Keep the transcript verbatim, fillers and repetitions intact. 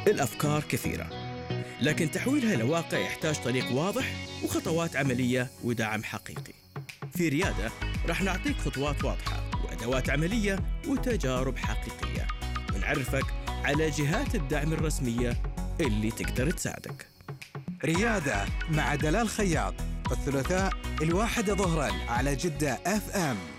الأفكار كثيرة، لكن تحويلها لواقع يحتاج طريق واضح وخطوات عملية ودعم حقيقي. في ريادة رح نعطيك خطوات واضحة وأدوات عملية وتجارب حقيقية، ونعرفك على جهات الدعم الرسمية اللي تقدر تساعدك. ريادة مع دلال خياط، الثلاثاء الواحدة ظهرا على جدة اف ام.